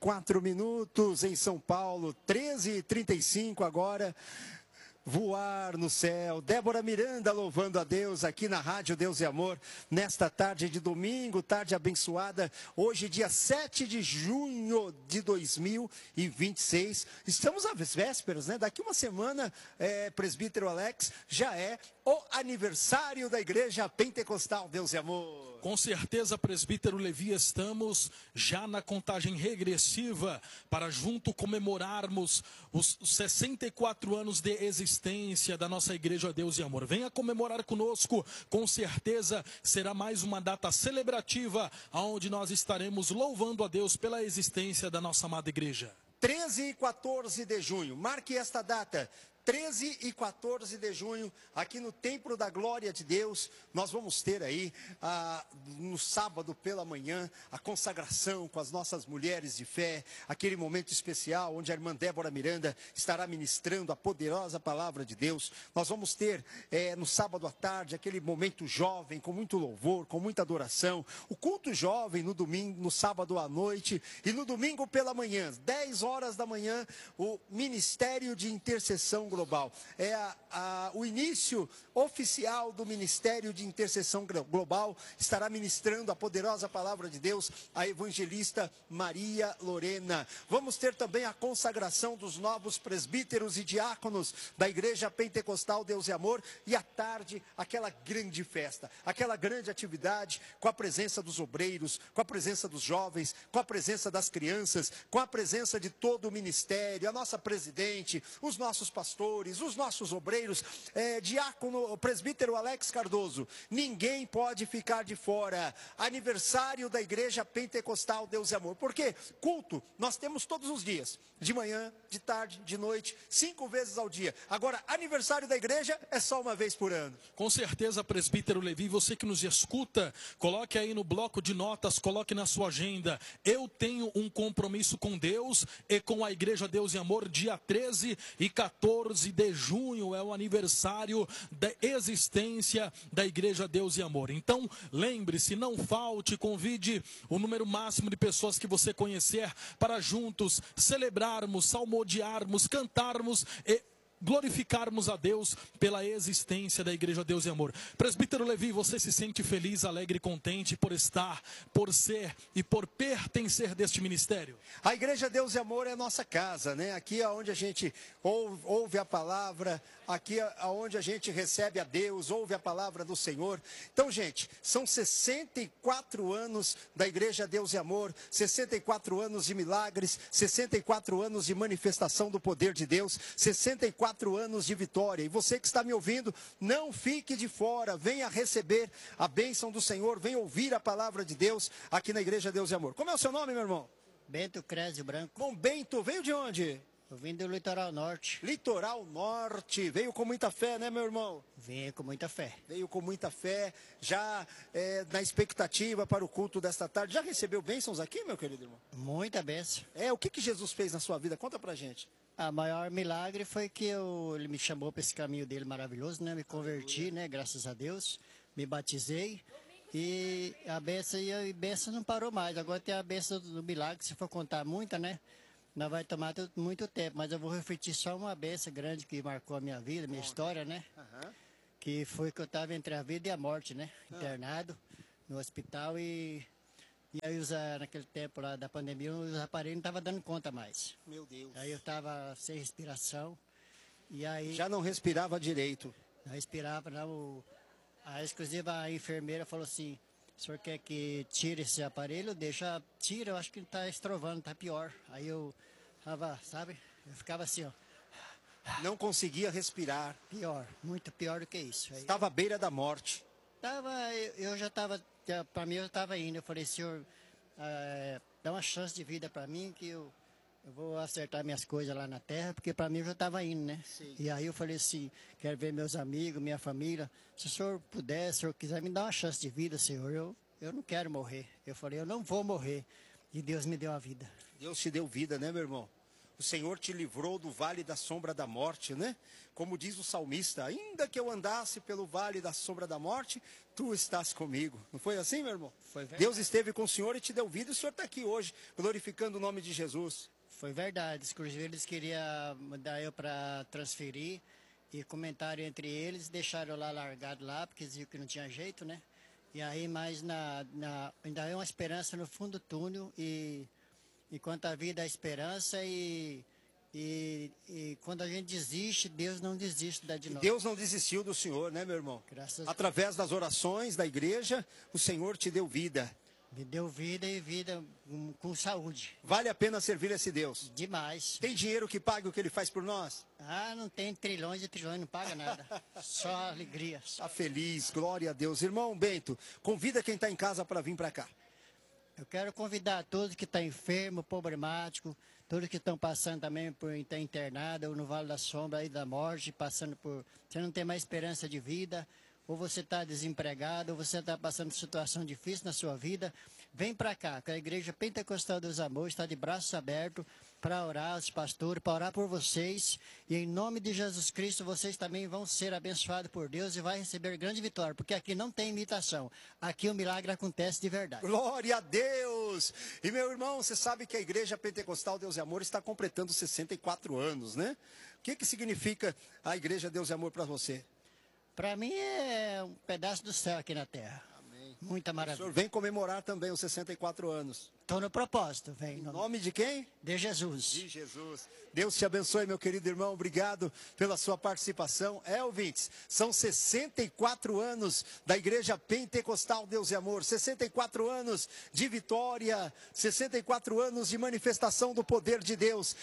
4 minutos em São Paulo, 13h35 agora. Voar no céu. Débora Miranda louvando a Deus aqui na Rádio Deus e Amor, nesta tarde de domingo, tarde abençoada, hoje dia 7 de junho de 2026. Estamos às vésperas, né? Daqui uma semana, presbítero Alex, já é o aniversário da Igreja Pentecostal Deus e Amor. Com certeza, presbítero Levi, estamos já na contagem regressiva para junto comemorarmos os 64 anos de existência da nossa Igreja Deus e Amor. Venha comemorar conosco, com certeza será mais uma data celebrativa, onde nós estaremos louvando a Deus pela existência da nossa amada igreja. 13 e 14 de junho, marque esta data. 13 e 14 de junho, aqui no Templo da Glória de Deus, nós vamos ter aí, no sábado pela manhã, a consagração com as nossas mulheres de fé, aquele momento especial onde a irmã Débora Miranda estará ministrando a poderosa palavra de Deus. Nós vamos ter no sábado à tarde, aquele momento jovem, com muito louvor, com muita adoração, o culto jovem no domingo, no sábado à noite e no domingo pela manhã, 10 horas da manhã, o Ministério de Intercessão Global. É o início oficial do Ministério de Intercessão Global. Estará ministrando a poderosa palavra de Deus a evangelista Maria Lorena. Vamos ter também a consagração dos novos presbíteros e diáconos da Igreja Pentecostal Deus e Amor. E à tarde, aquela grande festa, aquela grande atividade com a presença dos obreiros, com a presença dos jovens, com a presença das crianças, com a presença de todo o ministério, a nossa presidente, os nossos pastores, os nossos obreiros, diácono, presbítero Alex Cardoso. Ninguém pode ficar de fora. Aniversário da Igreja Pentecostal Deus e Amor. Porque culto nós temos todos os dias, de manhã, de tarde, de noite, 5 vezes ao dia. Agora, aniversário da igreja é só uma vez por ano. Com certeza, presbítero Levi, você que nos escuta, coloque aí no bloco de notas, coloque na sua agenda. Eu tenho um compromisso com Deus e com a Igreja Deus e Amor, dia 13 e 14 de junho é o aniversário da existência da Igreja Deus e Amor. Então, lembre-se, não falte, convide o número máximo de pessoas que você conhecer para juntos celebrarmos, salmodiarmos, cantarmos e glorificarmos a Deus pela existência da Igreja Deus e Amor. Presbítero Levi, você se sente feliz, alegre e contente por estar, por ser e por pertencer deste ministério? A Igreja Deus e Amor é a nossa casa, né? Aqui é onde a gente ouve a palavra, aqui é onde a gente recebe a Deus, ouve a palavra do Senhor. Então, gente, são 64 anos da Igreja Deus e Amor, 64 anos de milagres, 64 anos de manifestação do poder de Deus, 64 anos de vitória. E você que está me ouvindo, não fique de fora, venha receber a bênção do Senhor, venha ouvir a palavra de Deus aqui na Igreja Deus e Amor. Como é o seu nome, meu irmão? Bento Crésio Branco. Bom, Bento, veio de onde? Eu vim do Litoral Norte. Litoral Norte, veio com muita fé, né, meu irmão? Venho com muita fé. Veio com muita fé, já na expectativa para o culto desta tarde. Já recebeu bênçãos aqui, meu querido irmão? Muita bênção. O que Jesus fez na sua vida? Conta pra gente. O maior milagre foi que ele me chamou para esse caminho dele maravilhoso, né? Me converti, né? Graças a Deus. Me batizei. E a bênção não parou mais. Agora tem a bênção do milagre, se for contar muita, né? Não vai tomar muito tempo, mas eu vou refletir só uma bênção grande que marcou a minha vida, minha história, né? Que foi que eu estava entre a vida e a morte, né? Internado no hospital e aí naquele tempo lá da pandemia, os aparelhos não estavam dando conta mais. Meu Deus. Aí eu estava sem respiração e aí... Já não respirava direito. Não respirava, não. Exclusiva a enfermeira falou assim, o senhor quer que tire esse aparelho? Tira, eu acho que está estrovando, está pior. Aí eu tava, sabe, eu ficava assim, ó. Não conseguia respirar. Pior, muito pior do que isso. Estava à beira da morte. Eu já estava, para mim eu estava indo. Eu falei, senhor, dá uma chance de vida para mim que eu vou acertar minhas coisas lá na terra, porque para mim eu já estava indo, né? Sim. E aí eu falei assim, quero ver meus amigos, minha família. Se o senhor puder, se o senhor quiser me dar uma chance de vida, senhor, eu não quero morrer. Eu falei, eu não vou morrer. E Deus me deu a vida. Deus te deu vida, né, meu irmão? O Senhor te livrou do vale da sombra da morte, né? Como diz o salmista, ainda que eu andasse pelo vale da sombra da morte, tu estás comigo. Não foi assim, meu irmão? Foi verdade. Deus esteve com o Senhor e te deu vida, e o Senhor está aqui hoje, glorificando o nome de Jesus. Foi verdade. Inclusive, eles queriam mandar eu para transferir e comentaram entre eles, deixaram eu lá largado lá, porque eles viram que não tinha jeito, né? E aí, mas ainda é uma esperança no fundo do túnel e enquanto a vida é a esperança e quando a gente desiste, Deus não desiste de nós. Deus não desistiu do Senhor, né, meu irmão? Graças a Deus. Através das orações da igreja, o Senhor te deu vida. Me deu vida e vida com saúde. Vale a pena servir esse Deus. Demais. Tem dinheiro que pague o que ele faz por nós? Ah, não tem trilhões e trilhões, não paga nada. Só alegria. Está feliz, glória a Deus. Irmão Bento, convida quem está em casa para vir para cá. Eu quero convidar todos que estão enfermos, problemáticos, todos que estão passando também por estar internado ou no Vale da Sombra aí da morte, passando por... Você não tem mais esperança de vida, ou você está desempregado, ou você está passando por situação difícil na sua vida, vem para cá, que a Igreja Pentecostal dos Amores está de braços abertos para orar, os pastores, para orar por vocês. E em nome de Jesus Cristo, vocês também vão ser abençoados por Deus e vai receber grande vitória, porque aqui não tem imitação. Aqui o milagre acontece de verdade. Glória a Deus! E meu irmão, você sabe que a Igreja Pentecostal Deus e Amor está completando 64 anos, né? O que significa a Igreja Deus e Amor para você? Para mim é um pedaço do céu aqui na terra. Amém. Muita O maravilha. senhor vem comemorar também os 64 anos. Estou no propósito, vem. Em Em nome nome de quem? de Jesus. De Jesus. Deus te abençoe, meu querido irmão. Obrigado pela sua participação. Ouvintes, são 64 anos da Igreja Pentecostal Deus e Amor. 64 anos de vitória. 64 anos de manifestação do poder de Deus.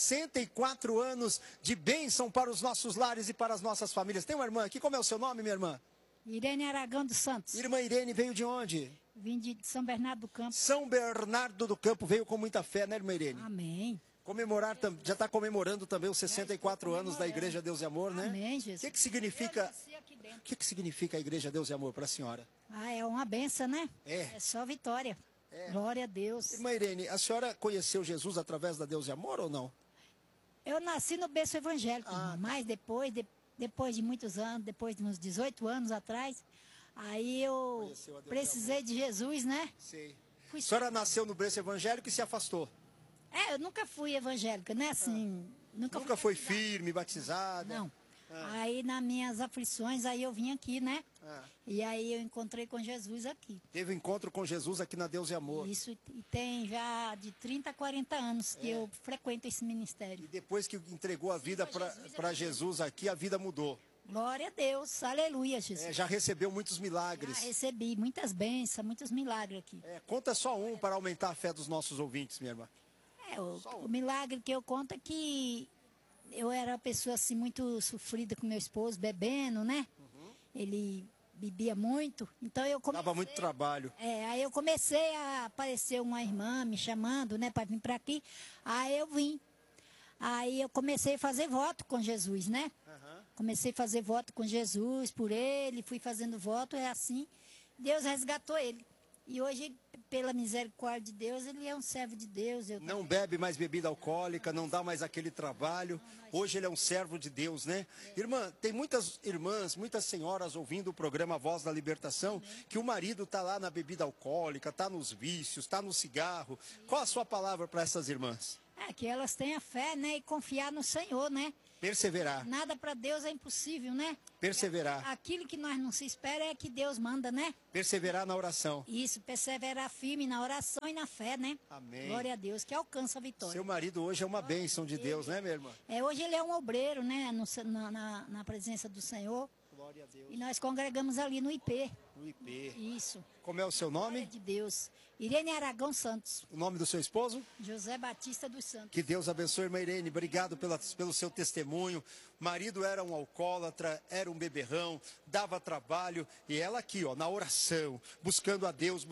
64 anos de bênção para os nossos lares e para as nossas famílias. Tem uma irmã aqui. Como é o seu nome, minha irmã? Irene Aragão dos Santos. Irmã Irene veio de onde? Vim de São Bernardo do Campo. São Bernardo do Campo. Veio com muita fé, né, irmã Irene? Amém. Comemorar, já está comemorando também os 64 anos da Igreja Deus e Amor, né? Amém, O Jesus. que significa, Eu nasci aqui dentro. o que significa a Igreja Deus e Amor para a senhora? Ah, é uma benção, né? É. só vitória. Glória a Deus. Irmã Irene, a senhora conheceu Jesus através da Deus e Amor ou não? Eu nasci no berço evangélico, Ah, mas depois de muitos anos, depois de uns 18 anos atrás, aí eu Conheceu a Deus e precisei de Jesus, né? Sei. Fui- A senhora nasceu no berço evangélico e se afastou. eu nunca fui evangélica, né? Assim, Nunca foi firme, batizada? Não. Aí, nas minhas aflições, aí eu vim aqui, né? Ah. E aí eu encontrei com Jesus aqui. Teve um encontro com Jesus aqui na Deus e Amor. Isso, e tem já de 30 a 40 anos que eu frequento esse E ministério. depois que entregou a vida para Jesus aqui, a vida mudou. Glória a Deus, aleluia, Jesus. Já recebeu muitos Já milagres. recebi muitas bênçãos, muitos milagres aqui. Conta só um para aumentar a fé dos nossos ouvintes, minha irmã. O milagre que eu conto é que eu era uma pessoa assim muito sofrida com meu esposo, bebendo, né? Ele bebia muito, então eu comecei... Dava muito trabalho. Aí eu comecei a aparecer uma irmã me chamando, né, para vir para aqui. Aí eu vim. Aí eu comecei a fazer voto com Jesus, né? Comecei a fazer voto com Jesus por ele, fui fazendo voto, é assim. Deus resgatou ele. E hoje, pela misericórdia de Deus, ele é um servo de Deus. Não bebe mais bebida alcoólica, não dá mais aquele trabalho. Hoje ele é um servo de Deus, né? Irmã, tem muitas irmãs, muitas senhoras ouvindo o programa Voz da Libertação, que o marido está lá na bebida alcoólica, está nos vícios, está no cigarro. Qual a sua palavra para essas irmãs? Que elas tenham fé, né? E confiar no Senhor, né? Perseverar, Nada para Deus é impossível, né? perseverar, Aquilo que nós não se espera é que Deus manda, né? perseverar na oração. Isso, perseverar firme na oração e na fé, né? Amém. Glória a Deus, que alcança a vitória. Seu marido hoje é uma bênção de Deus, né, minha irmã? Hoje ele é um obreiro, né? Na presença do Senhor. Glória a Deus. E nós congregamos ali no IP. No IP. Isso. Como é o seu Glória nome? de Deus. Irene Aragão Santos. O nome do seu esposo? José Batista dos Santos. Que Deus abençoe, irmã Irene. Obrigado pelo seu testemunho. Marido era um alcoólatra, era um beberrão, dava trabalho. E ela aqui, ó, na oração, buscando a Deus.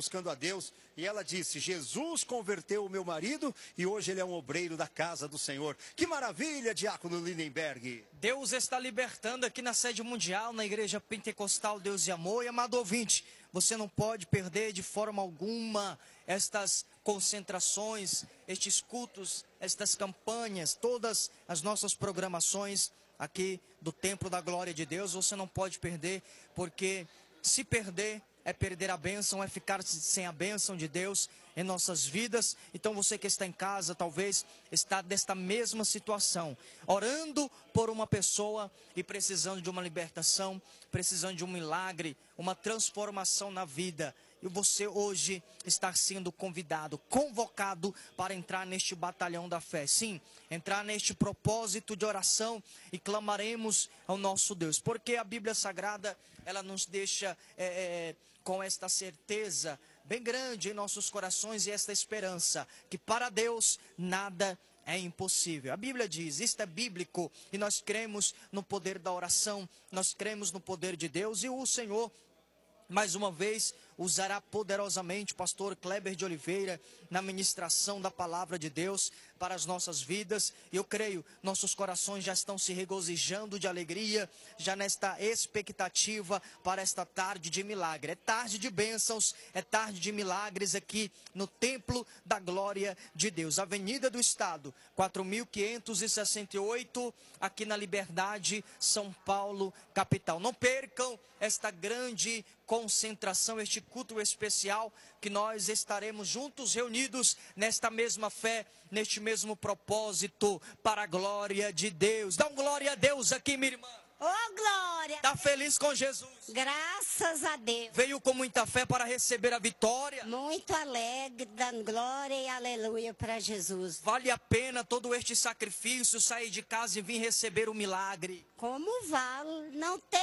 E ela disse, Jesus converteu o meu marido e hoje ele é um obreiro da casa do Senhor. Que maravilha, diácono Lindenberg. Deus está libertando aqui na sede mundial, na Igreja Pentecostal Deus e Amor. E amado ouvinte, Você não pode perder de forma alguma estas concentrações, estes cultos, estas campanhas, todas as nossas programações aqui do Templo da Glória de Deus. Você não pode perder, porque se perder é perder a bênção, é ficar sem a bênção de Deus em nossas vidas. Então você que está em casa, talvez está desta mesma situação, orando por uma pessoa e precisando de uma libertação, precisando de um milagre, uma transformação na vida. E você hoje está sendo convidado, convocado para entrar neste batalhão da fé. Sim, entrar neste propósito de oração e clamaremos ao nosso Deus. Porque a Bíblia Sagrada, ela nos deixa com esta certeza bem grande em nossos corações e esta esperança, que para Deus nada é impossível. A Bíblia diz, isto é bíblico, e nós cremos no poder da oração, nós cremos no poder de Deus, e o Senhor, mais uma vez, usará poderosamente o pastor Kleber de Oliveira na ministração da palavra de Deus para as nossas vidas. E eu creio, nossos corações já estão se regozijando de alegria, já nesta expectativa para esta tarde de milagre. É tarde de bênçãos, é tarde de milagres aqui no Templo da Glória de Deus. Avenida do Estado, 4568, aqui na Liberdade, São Paulo, capital. Não percam esta grande concentração, este culto especial, que nós estaremos juntos, reunidos nesta mesma fé, neste mesmo propósito, para a glória de Deus. Dá um glória a Deus aqui, minha irmã. Ô, glória! Está feliz com Jesus? Graças a Deus. Veio com muita fé para receber a vitória? Muito alegre, dando glória e aleluia para Jesus. Vale a pena todo este sacrifício, sair de casa e vir receber o milagre? Como vale?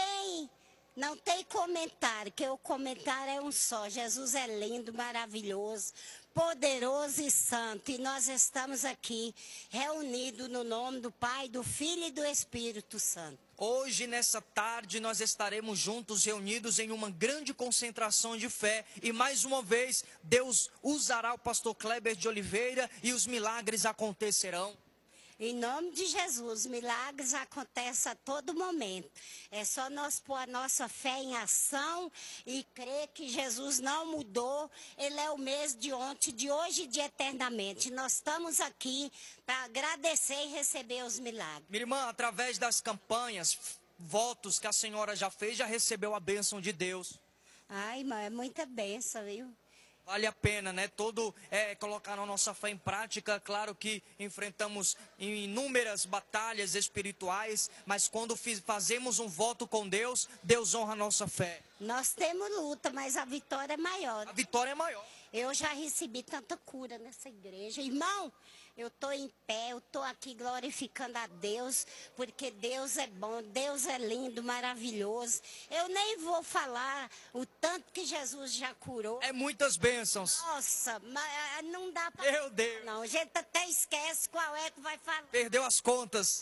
Não tem comentário, que o comentário é um só. Jesus é lindo, maravilhoso, poderoso e santo. E nós estamos aqui reunidos no nome do Pai, do Filho e do Espírito Santo. Hoje, nessa tarde, nós estaremos juntos, reunidos em uma grande concentração de fé. E mais uma vez, Deus usará o pastor Kleber de Oliveira e os milagres acontecerão. Em nome de Jesus, milagres acontecem a todo momento. É só nós pôr a nossa fé em ação e crer que Jesus não mudou. Ele é o mesmo de ontem, de hoje e de eternamente. Nós estamos aqui para agradecer e receber os milagres. Minha irmã, através das campanhas, votos que a senhora já fez, já recebeu a bênção de Deus. Ai, irmã, é muita bênção, viu? Vale a pena, né? Colocar a nossa fé em prática. Claro que enfrentamos inúmeras batalhas espirituais, mas quando fazemos um voto com Deus, Deus honra a nossa fé. Nós temos luta, mas a vitória é maior. A vitória é maior. Eu já recebi tanta cura nessa igreja. Irmão, eu estou em pé, eu estou aqui glorificando a Deus, porque Deus é bom, Deus é lindo, maravilhoso. Eu nem vou falar o tanto que Jesus já curou. É muitas bênçãos. Nossa, mas não dá para... Meu Deus. Não, a gente até esquece qual é que vai falar. Perdeu as contas.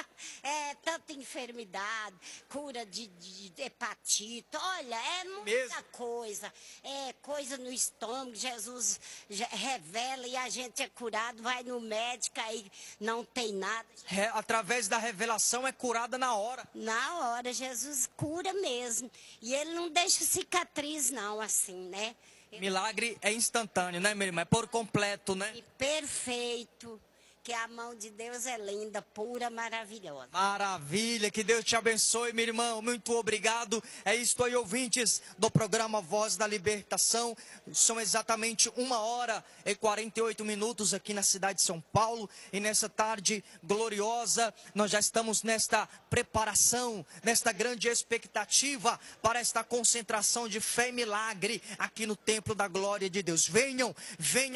É, tanta enfermidade, cura de hepatite, olha, é muita mesmo? Coisa. É coisa no estômago, Jesus revela e a gente é curado, vai no médico, aí não tem nada. Através da revelação é curada na hora. Na hora, Jesus cura mesmo. E ele não deixa cicatriz não, assim, né? Milagre é instantâneo, né, minha irmã? É por completo, né? E perfeito. Que a mão de Deus é linda, pura, maravilhosa. Maravilha, que Deus te abençoe, meu irmão. Muito obrigado. É isto aí, ouvintes do programa Voz da Libertação. São exatamente 1h48 aqui na cidade de São Paulo. E nessa tarde gloriosa, nós já estamos nesta preparação, nesta grande expectativa para esta concentração de fé e milagre aqui no Templo da Glória de Deus. Venham